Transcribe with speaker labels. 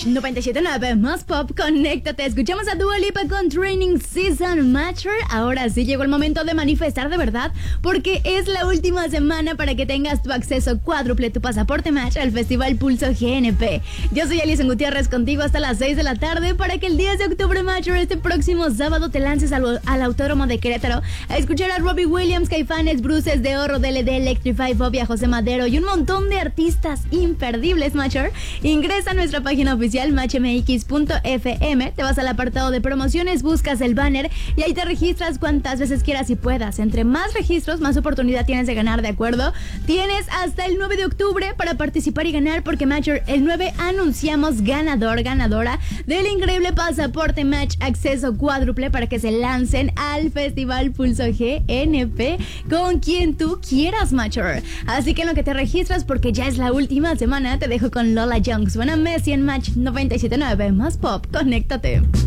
Speaker 1: Match 97.9, más pop, conéctate. Escuchamos a Dua Lipa con Training Season Matcher. Ahora sí llegó el momento de manifestar de verdad, porque es la última semana para que tengas tu acceso cuádruple, tu pasaporte Match al Festival Pulso GNP. Yo soy Alison Gutiérrez, contigo hasta las 6 de la tarde para que el 10 de octubre Matcher, este próximo sábado, te lances al Autódromo de Querétaro a escuchar a Robbie Williams, Caifanes, Bruces de Oro, DLD, Electrify, Fobia, José Madero y un montón de artistas imperdibles, Matcher. Ingresa a nuestra página oficial matchmx.fm, te vas al apartado de promociones, buscas el banner y ahí te registras cuantas veces quieras y puedas. Entre más registros, más oportunidad tienes de ganar, ¿de acuerdo? Tienes hasta el 9 de octubre para participar y ganar, porque Matcher, el 9 anunciamos ganadora del increíble pasaporte Match acceso cuádruple para que se lancen al Festival Pulso GNP con quien tú quieras, Matcher. Así que en lo que te registras, porque ya es la última semana, te dejo con Lola Young. Suena Messi en Match 97.9, más pop, conéctate.